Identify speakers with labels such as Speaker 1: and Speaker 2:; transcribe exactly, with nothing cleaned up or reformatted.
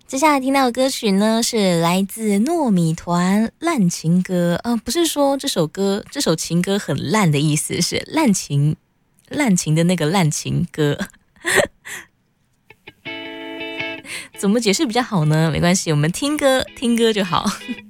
Speaker 1: 接下来听到的歌曲呢，是来自糯米团《烂情歌》。呃，不是说这首歌这首情歌很烂的意思，是滥情滥情的那个滥情歌。怎么解释比较好呢？没关系，我们听歌听歌就好。